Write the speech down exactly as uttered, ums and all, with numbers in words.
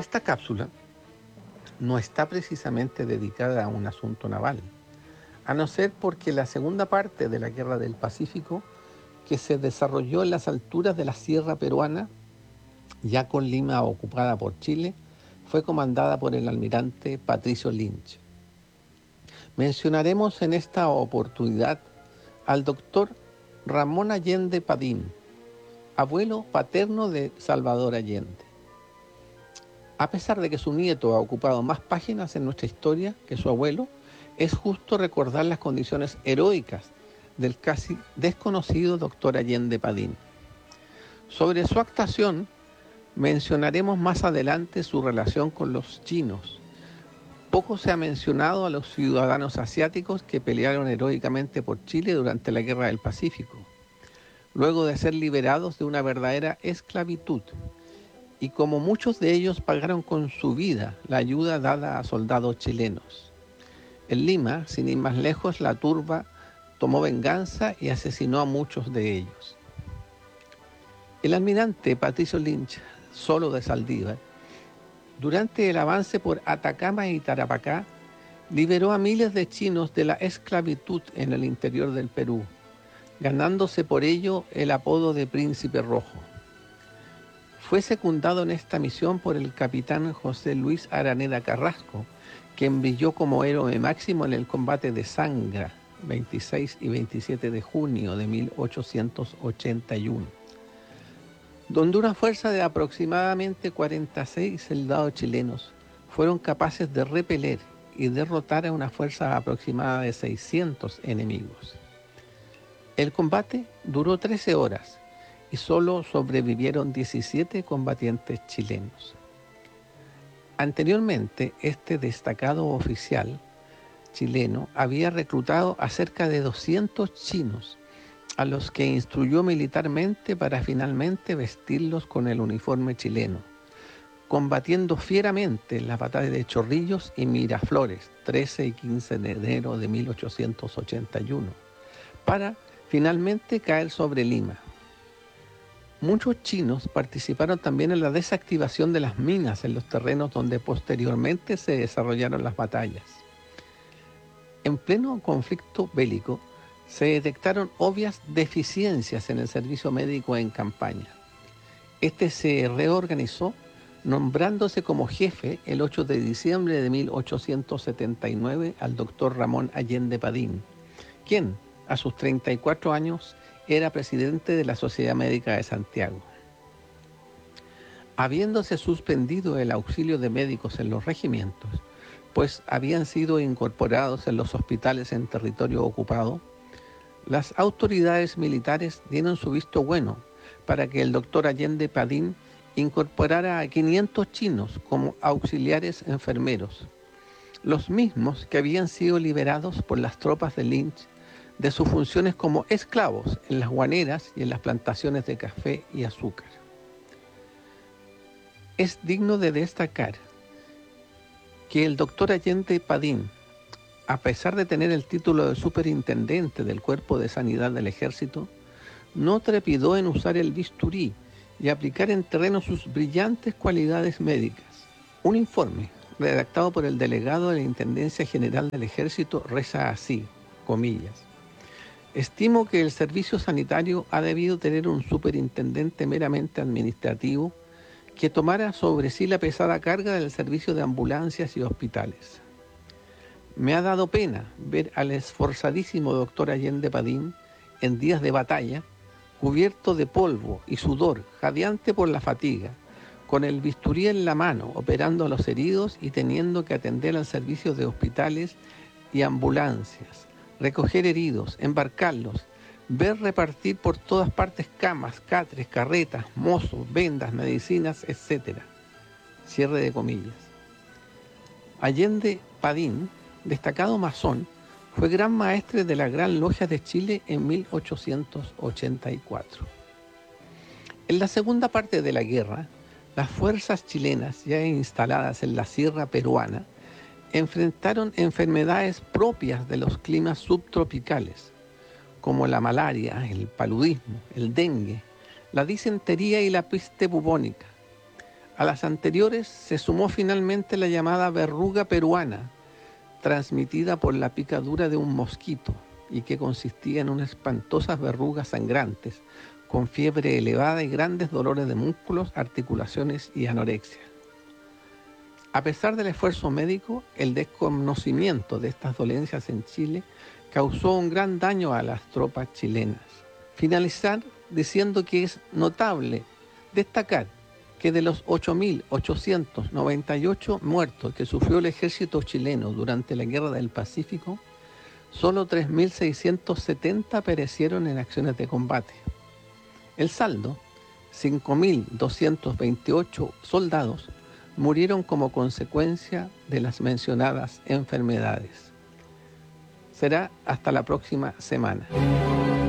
Esta cápsula no está precisamente dedicada a un asunto naval, a no ser porque la segunda parte de la Guerra del Pacífico, que se desarrolló en las alturas de la Sierra Peruana, ya con Lima ocupada por Chile, fue comandada por el almirante Patricio Lynch. Mencionaremos en esta oportunidad al doctor Ramón Allende Padín, abuelo paterno de Salvador Allende. A pesar de que su nieto ha ocupado más páginas en nuestra historia que su abuelo, es justo recordar las condiciones heroicas del casi desconocido doctor Allende Padín. Sobre su actuación, mencionaremos más adelante su relación con los chinos. Poco se ha mencionado a los ciudadanos asiáticos que pelearon heroicamente por Chile durante la Guerra del Pacífico, luego de ser liberados de una verdadera esclavitud, y como muchos de ellos pagaron con su vida la ayuda dada a soldados chilenos. En Lima, sin ir más lejos, la turba tomó venganza y asesinó a muchos de ellos. El almirante Patricio Lynch, solo de Saldívar, durante el avance por Atacama y Tarapacá, liberó a miles de chinos de la esclavitud en el interior del Perú, ganándose por ello el apodo de Príncipe Rojo. Fue secundado en esta misión por el capitán José Luis Araneda Carrasco, quien brilló como héroe máximo en el combate de Sangra, veintiséis y veintisiete de junio de mil ochocientos ochenta y uno, donde una fuerza de aproximadamente cuarenta y seis soldados chilenos fueron capaces de repeler y derrotar a una fuerza aproximada de seiscientos enemigos. El combate duró trece horas y solo sobrevivieron diecisiete combatientes chilenos. Anteriormente, este destacado oficial chileno había reclutado a cerca de doscientos chinos, a los que instruyó militarmente para finalmente vestirlos con el uniforme chileno, combatiendo fieramente en las batallas de Chorrillos y Miraflores, trece y quince de enero de mil ochocientos ochenta y uno, para finalmente caer sobre Lima. Muchos chinos participaron también en la desactivación de las minas en los terrenos donde posteriormente se desarrollaron las batallas. En pleno conflicto bélico, se detectaron obvias deficiencias en el servicio médico en campaña. Este se reorganizó, nombrándose como jefe el ocho de diciembre de mil ochocientos setenta y nueve al doctor Ramón Allende Padín, quien, a sus treinta y cuatro años, era presidente de la Sociedad Médica de Santiago. Habiéndose suspendido el auxilio de médicos en los regimientos, pues habían sido incorporados en los hospitales en territorio ocupado, las autoridades militares dieron su visto bueno para que el doctor Allende Padín incorporara a quinientos chinos como auxiliares enfermeros, los mismos que habían sido liberados por las tropas de Lynch de sus funciones como esclavos en las guaneras y en las plantaciones de café y azúcar. Es digno de destacar que el doctor Allende Padín, a pesar de tener el título de superintendente del Cuerpo de Sanidad del Ejército, no trepidó en usar el bisturí y aplicar en terreno sus brillantes cualidades médicas. Un informe redactado por el delegado de la Intendencia General del Ejército reza así, comillas: estimo que el servicio sanitario ha debido tener un superintendente meramente administrativo que tomara sobre sí la pesada carga del servicio de ambulancias y hospitales. Me ha dado pena ver al esforzadísimo doctor Allende Padín en días de batalla, cubierto de polvo y sudor, jadeante por la fatiga, con el bisturí en la mano, operando a los heridos y teniendo que atender al servicio de hospitales y ambulancias, recoger heridos, embarcarlos, ver repartir por todas partes camas, catres, carretas, mozos, vendas, medicinas, etcétera. Cierre de comillas. Allende Padín, destacado masón, fue gran maestre de la Gran Logia de Chile en mil ochocientos ochenta y cuatro. En la segunda parte de la guerra, las fuerzas chilenas ya instaladas en la Sierra Peruana enfrentaron enfermedades propias de los climas subtropicales, como la malaria, el paludismo, el dengue, la disentería y la peste bubónica. A las anteriores se sumó finalmente la llamada verruga peruana, transmitida por la picadura de un mosquito y que consistía en unas espantosas verrugas sangrantes, con fiebre elevada y grandes dolores de músculos, articulaciones y anorexia. A pesar del esfuerzo médico, el desconocimiento de estas dolencias en Chile causó un gran daño a las tropas chilenas. Finalizar diciendo que es notable destacar que de los ocho mil ochocientos noventa y ocho muertos que sufrió el ejército chileno durante la Guerra del Pacífico, solo tres mil seiscientos setenta perecieron en acciones de combate. El saldo, cinco mil doscientos veintiocho soldados, murieron como consecuencia de las mencionadas enfermedades. Será hasta la próxima semana.